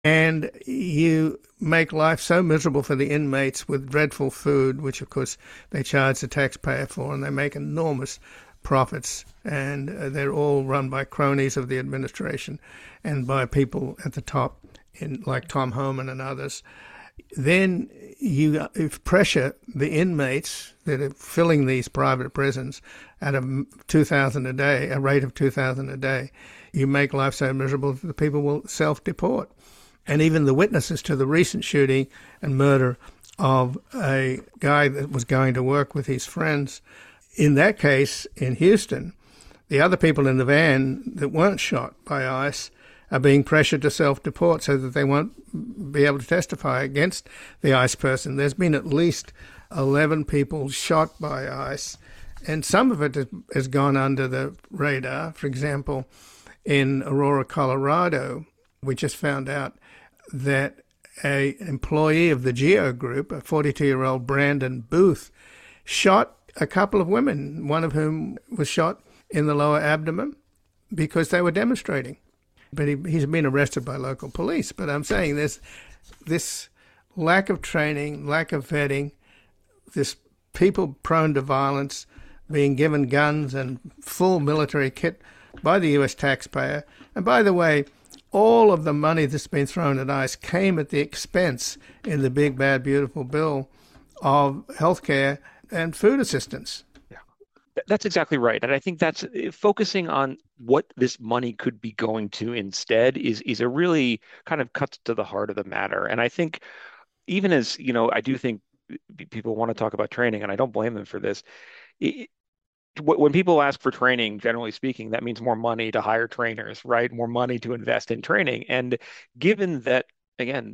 And you make life so miserable for the inmates with dreadful food, which of course they charge the taxpayer for, and they make enormous profits. And they're all run by cronies of the administration and by people at the top, like Tom Homan and others. Then you pressure the inmates that are filling these private prisons at a 2,000 a day, a rate of 2,000 a day. You make life so miserable that the people will self-deport. And even the witnesses to the recent shooting and murder of a guy that was going to work with his friends, in that case in Houston, the other people in the van that weren't shot by ICE are being pressured to self-deport so that they won't be able to testify against the ICE person. There's been at least 11 people shot by ICE, and some of it has gone under the radar. For example, in Aurora, Colorado, we just found out that an employee of the Geo Group, a 42-year-old Brandon Booth, shot a couple of women, one of whom was shot in the lower abdomen because they were demonstrating. But he's been arrested by local police. But I'm saying there's this lack of training, lack of vetting, this people prone to violence being given guns and full military kit by the US taxpayer. And by the way, all of the money that's been thrown at ICE came at the expense in the big, bad, beautiful bill of healthcare and food assistance. Yeah, that's exactly right. And I think that's focusing on what this money could be going to instead is a really kind of cuts to the heart of the matter. And I think even as, I do think people want to talk about training, and I don't blame them for this. It, when people ask for training, generally speaking, that means more money to hire trainers, right? More money to invest in training. And given that, again,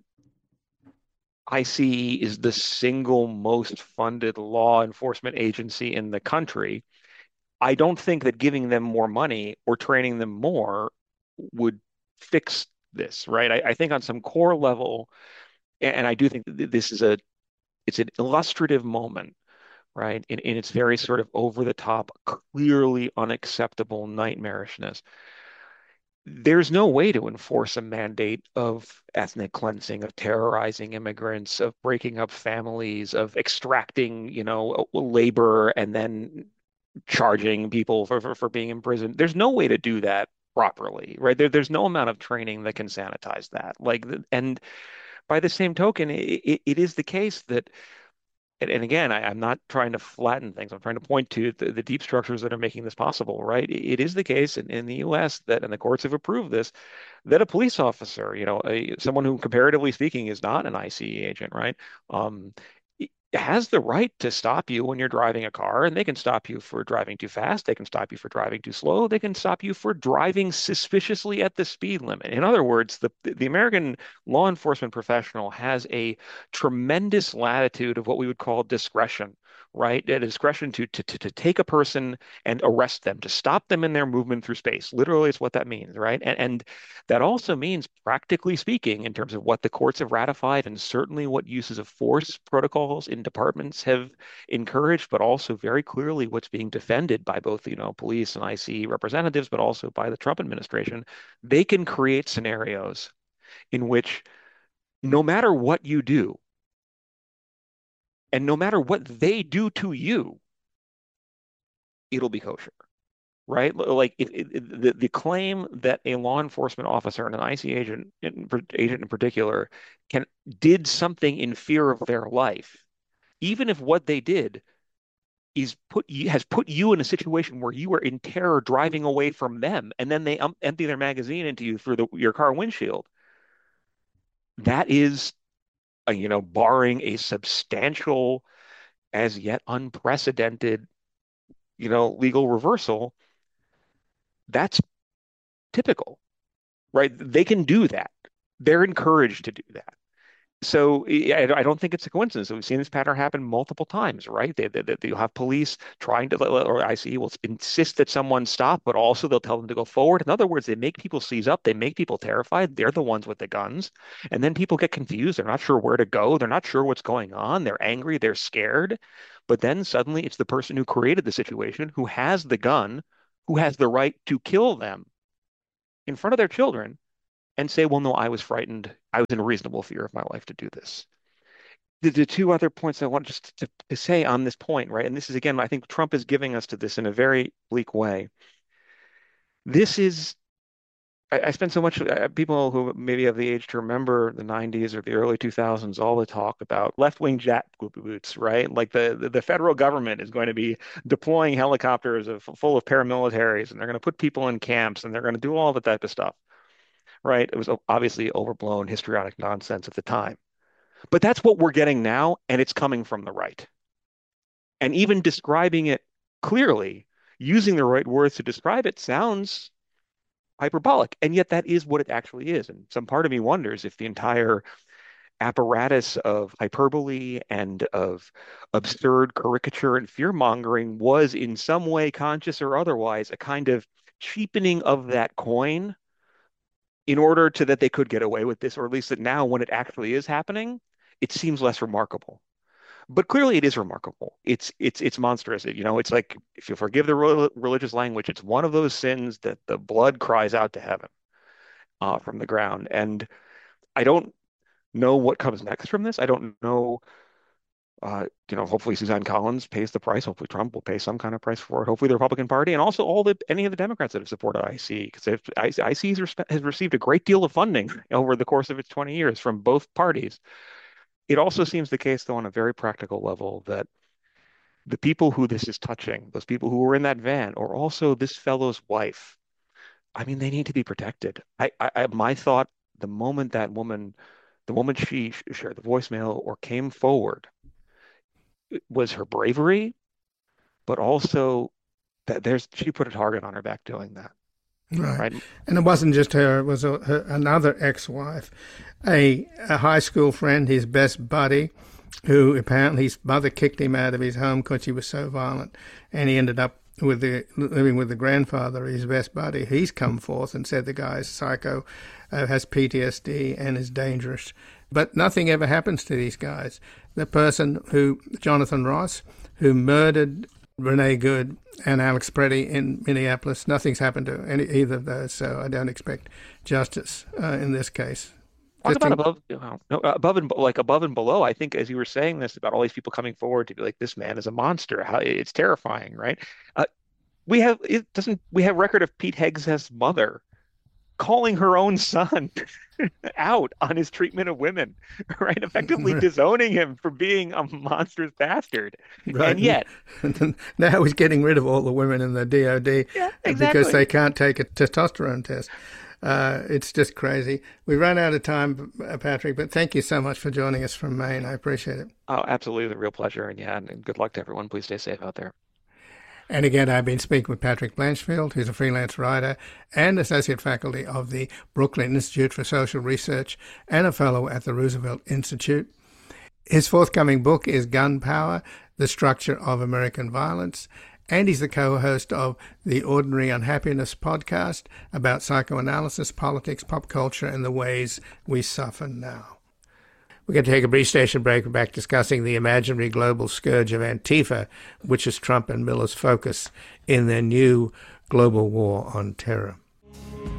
ICE is the single most funded law enforcement agency in the country, I don't think that giving them more money or training them more would fix this, right? I think on some core level, and I do think this is it's an illustrative moment, right? In its very sort of over the top, clearly unacceptable nightmarishness. There's no way to enforce a mandate of ethnic cleansing, of terrorizing immigrants, of breaking up families, of extracting, labor and then charging people for being in prison. There's no way to do that properly, right? There's no amount of training that can sanitize that. And by the same token, it is the case that and again, I'm not trying to flatten things. I'm trying to point to the deep structures that are making this possible, right? It is the case in the US that, and the courts have approved this, that a police officer, someone who comparatively speaking is not an ICE agent, right? Um, has the right to stop you when you're driving a car, and they can stop you for driving too fast. They can stop you for driving too slow. They can stop you for driving suspiciously at the speed limit. In other words, the American law enforcement professional has a tremendous latitude of what we would call discretion, right? A discretion to take a person and arrest them, to stop them in their movement through space. Literally, is what that means, right? And that also means, practically speaking, in terms of what the courts have ratified and certainly what uses of force protocols in departments have encouraged, but also very clearly what's being defended by both, police and ICE representatives, but also by the Trump administration. They can create scenarios in which no matter what you do, and no matter what they do to you, it'll be kosher, right? Like the claim that a law enforcement officer and an IC agent in particular can did something in fear of their life, even if what they did has put you in a situation where you are in terror driving away from them, and then they empty their magazine into you through your car windshield. That is, barring a substantial, as yet unprecedented, legal reversal, that's typical, right? They can do that. They're encouraged to do that. So I don't think it's a coincidence. We've seen this pattern happen multiple times, right? You'll have police trying to, or ICE will insist that someone stop, but also they'll tell them to go forward. In other words, they make people seize up. They make people terrified. They're the ones with the guns. And then people get confused. They're not sure where to go. They're not sure what's going on. They're angry. They're scared. But then suddenly it's the person who created the situation, who has the gun, who has the right to kill them in front of their children, and say, well, no, I was frightened. I was in reasonable fear of my life to do this. The two other points I want just to say on this point, right? And this is, again, I think Trump is giving us to this in a very bleak way. This is, I spend so much, people who maybe have the age to remember the 90s or the early 2000s, all the talk about left-wing jackboots, right? Like the federal government is going to be deploying helicopters full of paramilitaries, and they're going to put people in camps, and they're going to do all that type of stuff, right? It was obviously overblown histrionic nonsense at the time. But that's what we're getting now, and it's coming from the right. And even describing it clearly, using the right words to describe it sounds hyperbolic. And yet that is what it actually is. And some part of me wonders if the entire apparatus of hyperbole and of absurd caricature and fear mongering was in some way, conscious or otherwise, a kind of cheapening of that coin in order to that they could get away with this, or at least that now when it actually is happening, it seems less remarkable. But clearly it is remarkable. It's monstrous. It's like, if you forgive the religious language, it's one of those sins that the blood cries out to heaven from the ground. And I don't know what comes next from this. I don't know. Hopefully Suzanne Collins pays the price. Hopefully Trump will pay some kind of price for it. Hopefully the Republican Party, and also any of the Democrats that have supported IC, because IC has received a great deal of funding over the course of its 20 years from both parties. It also seems the case, though, on a very practical level, that the people who this is touching, those people who were in that van, or also this fellow's wife, I mean, they need to be protected. My thought, the moment she shared the voicemail or came forward, was her bravery, but also that she put a target on her back doing that. Right. And it wasn't just her, it was another ex-wife, a high school friend, his best buddy, who apparently his mother kicked him out of his home because he was so violent, and he ended up living with the grandfather of his best buddy. He's come forth and said the guy's psycho, has PTSD and is dangerous. But nothing ever happens to these guys. The person Jonathan Ross, who murdered Renee Good and Alex Preddy in Minneapolis, nothing's happened to either of those, so I don't expect justice in this case. Talk about above and below. I think as you were saying this about all these people coming forward to be like, this man is a monster. It's terrifying, right? We have record of Pete Hegseth's mother calling her own son out on his treatment of women, right? Effectively disowning him for being a monstrous bastard. Right. And yet now he's getting rid of all the women in the DOD because they can't take a testosterone test. It's just crazy. We run out of time, Patrick, but thank you so much for joining us from Maine. I appreciate it. Oh, absolutely. A real pleasure. And good luck to everyone. Please stay safe out there. And again, I've been speaking with Patrick Blanchfield, who's a freelance writer and associate faculty of the Brooklyn Institute for Social Research and a fellow at the Roosevelt Institute. His forthcoming book is Gun Power, The Structure of American Violence, and he's the co-host of the Ordinary Unhappiness podcast about psychoanalysis, politics, pop culture, and the ways we suffer now. We're going to take a brief station break. We're back discussing the imaginary global scourge of Antifa, which is Trump and Miller's focus in their new global war on terror.